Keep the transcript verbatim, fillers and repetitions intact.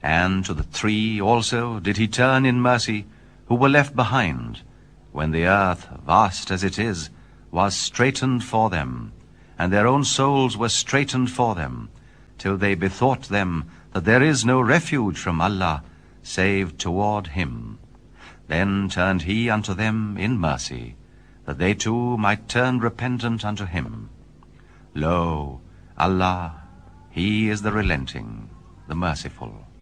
And to the three also did he turn in mercy, who were left behind, when the earth, vast as it is, was straitened for them, and their own souls were straitened for them, till they bethought them that there is no refuge from Allah, save toward him. Then turned he unto them in mercy, that they too might turn repentant unto him. Lo, Allah, he is the relenting, the merciful.